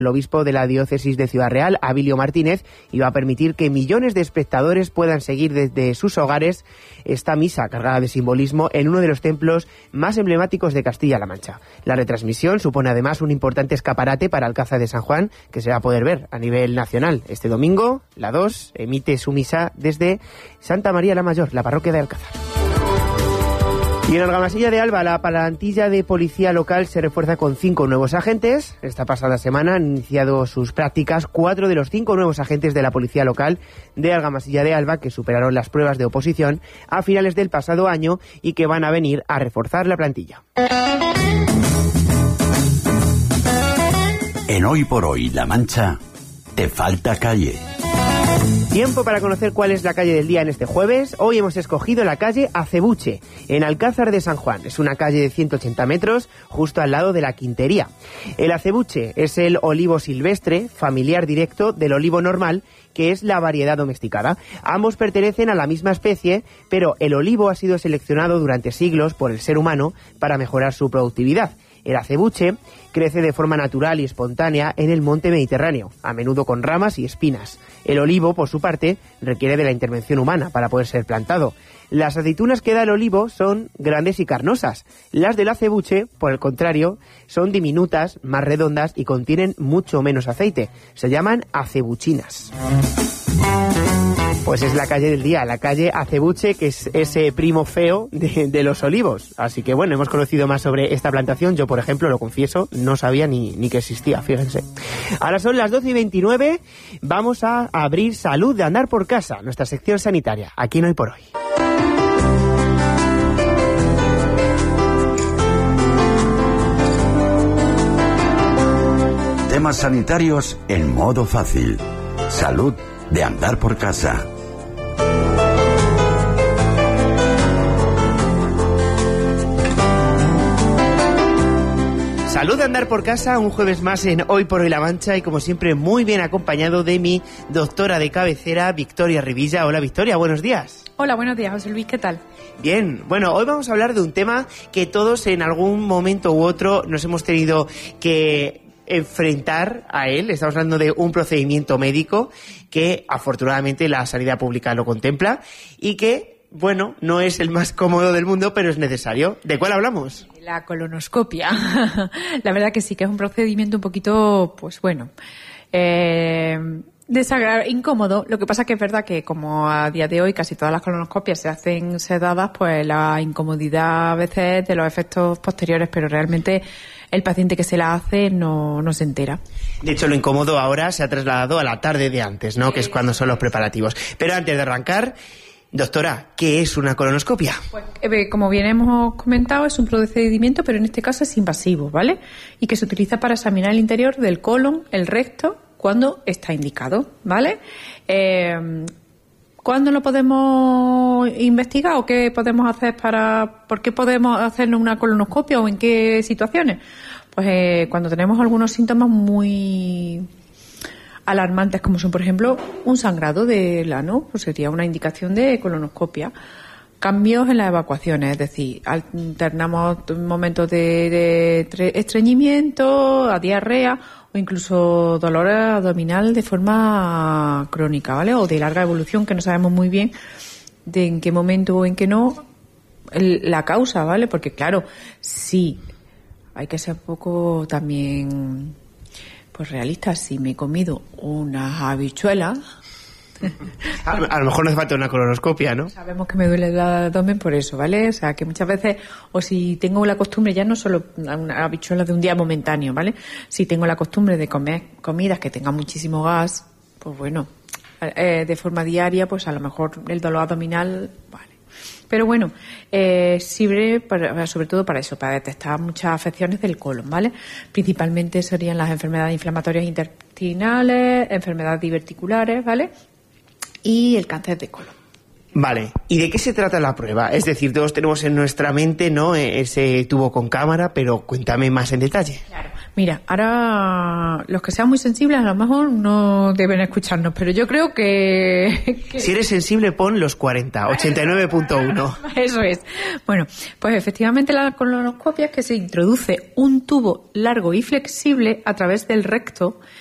El obispo de la diócesis de Ciudad Real, Abilio Martínez, iba a permitir que millones de espectadores puedan seguir desde sus hogares esta misa cargada de simbolismo en uno de los templos más emblemáticos de Castilla-La Mancha. La retransmisión supone además un importante escaparate para Alcázar de San Juan, que se va a poder ver a nivel nacional. Este domingo, la 2 emite su misa desde Santa María la Mayor, la parroquia de Alcázar. Y en Argamasilla de Alba, la plantilla de policía local se refuerza con 5 nuevos agentes. Esta pasada semana han iniciado sus prácticas 4 de los 5 nuevos agentes de la policía local de Argamasilla de Alba, que superaron las pruebas de oposición a finales del pasado año y que van a venir a reforzar la plantilla. En Hoy por Hoy La Mancha, te falta calle. Tiempo para conocer cuál es la calle del día en este jueves. Hoy hemos escogido la calle Acebuche, en Alcázar de San Juan. Es una calle de 180 metros, justo al lado de la Quintería. El acebuche es el olivo silvestre, familiar directo del olivo normal, que es la variedad domesticada. Ambos pertenecen a la misma especie, pero el olivo ha sido seleccionado durante siglos por el ser humano para mejorar su productividad. El acebuche crece de forma natural y espontánea en el monte Mediterráneo, a menudo con ramas y espinas. El olivo, por su parte, requiere de la intervención humana para poder ser plantado. Las aceitunas que da el olivo son grandes y carnosas. Las del acebuche, por el contrario, son diminutas, más redondas y contienen mucho menos aceite. Se llaman acebuchinas. Pues es la calle del día, la calle Acebuche, que es ese primo feo de los olivos. Así que bueno, hemos conocido más sobre esta plantación. Yo, por ejemplo, lo confieso, no sabía ni que existía, fíjense. Ahora son las 12:29, vamos a abrir Salud de Andar por Casa, nuestra sección sanitaria, aquí en Hoy por Hoy. Temas sanitarios en modo fácil. Salud de Andar por Casa. Salud de Andar por Casa, un jueves más en Hoy por Hoy La Mancha y como siempre muy bien acompañado de mi doctora de cabecera, Victoria Rivilla. Hola Victoria, buenos días. Hola, buenos días José Luis, ¿qué tal? Bien, bueno, hoy vamos a hablar de un tema que todos en algún momento u otro nos hemos tenido que enfrentar a él. Estamos hablando de un procedimiento médico que afortunadamente la sanidad pública lo contempla y que, bueno, no es el más cómodo del mundo, pero es necesario. ¿De cuál hablamos? La colonoscopia. La verdad que sí, que es un procedimiento un poquito, pues bueno, desagradable, incómodo. Lo que pasa que es verdad que como a día de hoy casi todas las colonoscopias se hacen sedadas, pues la incomodidad a veces de los efectos posteriores, pero realmente el paciente que se la hace no se entera. De hecho, lo incómodo ahora se ha trasladado a la tarde de antes, ¿no? Que es cuando son los preparativos. Pero antes de arrancar, doctora, ¿qué es una colonoscopia? Pues, como bien hemos comentado, es un procedimiento, pero en este caso es invasivo, ¿vale? Y que se utiliza para examinar el interior del colon, el recto, cuando está indicado, ¿vale? ¿Cuándo lo podemos investigar o qué podemos hacer por qué podemos hacernos una colonoscopia o en qué situaciones? Pues cuando tenemos algunos síntomas muy alarmantes, como son, por ejemplo, un sangrado del ano, pues sería una indicación de colonoscopia. Cambios en las evacuaciones, es decir, alternamos momentos de estreñimiento, a diarrea o incluso dolor abdominal de forma crónica, ¿vale? O de larga evolución, que no sabemos muy bien de en qué momento o en qué no la causa, ¿vale? Porque claro, sí, hay que ser un poco también pues realistas. Si me he comido unas habichuelas, a lo mejor no hace falta una colonoscopia, ¿no? Sabemos que me duele el abdomen por eso, ¿vale? O sea, que muchas veces, o si tengo la costumbre, ya no solo una habichuela de un día momentáneo, ¿vale? Si tengo la costumbre de comer comidas que tengan muchísimo gas, pues bueno, de forma diaria, pues a lo mejor el dolor abdominal, vale. Pero bueno, sirve sobre todo para eso, para detectar muchas afecciones del colon, ¿vale? Principalmente serían las enfermedades inflamatorias intestinales, enfermedades diverticulares, ¿vale? Y el cáncer de colon. Vale, ¿y de qué se trata la prueba? Es decir, todos tenemos en nuestra mente, ¿no?, ese tubo con cámara, pero cuéntame más en detalle. Claro, Mira, ahora los que sean muy sensibles a lo mejor no deben escucharnos, pero yo creo que... Si eres sensible, pon los 40, 89.1. Eso es. Bueno, pues efectivamente la colonoscopia es que se introduce un tubo largo y flexible a través del recto